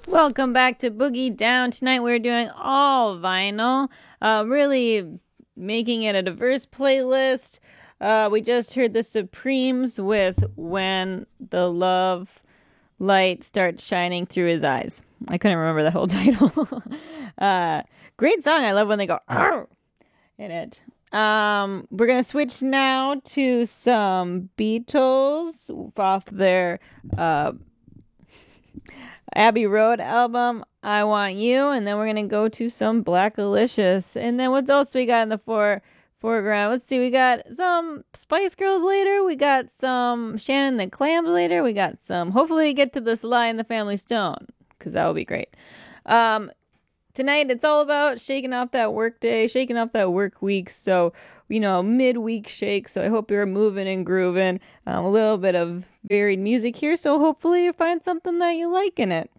Welcome back to Boogie Down. Tonight we're doing all vinyl, really making it a diverse playlist. We just heard the Supremes with When the Love Light Starts Shining Through His Eyes. I couldn't remember that whole title. Great song. I love when they go "Arr!" in it. We're gonna switch now to some Beatles off their Abbey Road album, I Want You, and then we're gonna go to some Blackalicious. And then what else we got in the foreground? Let's see, we got some Spice Girls later, we got some Shannon the Clams later, we got some, hopefully get to the Sly and the Family Stone, because that will be great. Tonight it's all about shaking off that work day, shaking off that work week. So, midweek shake. So I hope you're moving and grooving. A little bit of varied music here. So hopefully you find something that you like in it.